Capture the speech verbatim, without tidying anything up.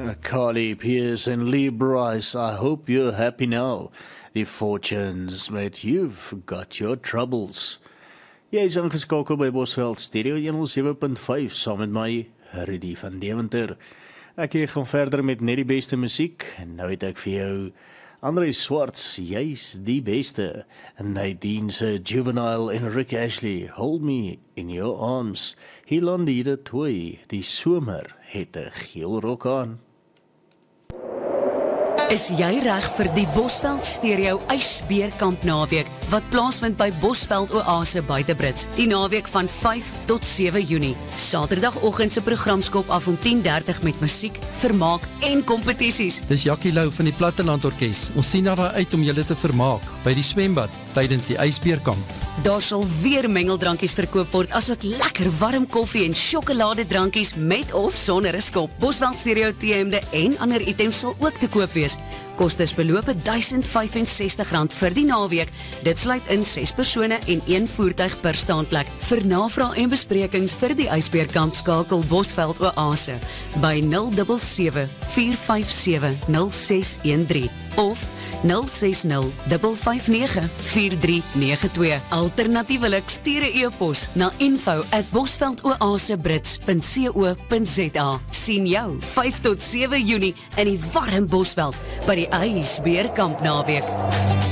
Carly Pierce and Lee Bryce, I hope you're happy now. The fortunes, mate, you've got your troubles. Jy is ingeskakel by Bosveld Stereo one oh seven point five, saam met my, Rudy van Deventer. Ek gaan verder met net die beste musiek, en nou het ek vir jou André Swarts, jy's die beste, en Nadine se Juvenile en Rick Ashley, Hold Me in Your Arms, Hilandide Toy, die somer het 'n geel rok aan. Is jy reg vir die Bosveld Stereo ysbeerkamp naweek wat plaasvind by Bosveld Oase Buitebrits die naweek van vyf tot sewe Junie. Saterdagoggend se program skop af om tien dertig met musiek, vermaak en kompetisies. Dis Jackie Lou van die Platteland Orkees. Ons sien daarna uit om julle te vermaak by die swembad tydens die ysbeerkamp. Daar sal weer mengeldrankies verkoop word, asook lekker warm koffie en sjokoladedrankies met of sonder 'n skop. Bosveld Stereo T-hemde en ander items sal ook te koop wees. Kostes beloop duisend vyf-en-sestig rand vir die naweek. Dit sluit in ses persone en een voertuig per staanplek. Vir navraag en besprekings vir die ysbeerkamp skakel Bosveld Oase by nul sewe sewe, vier vyf sewe, nul ses een drie of nul ses nul, vyf vyf nege, vier drie nege twee. Alternatiewelik stuur 'n e-pos na info at bosveldoasebrits punt co punt za. Sien jou vyf tot sewe Junie in die warm Bosveld by die ysbeerkamp naweek.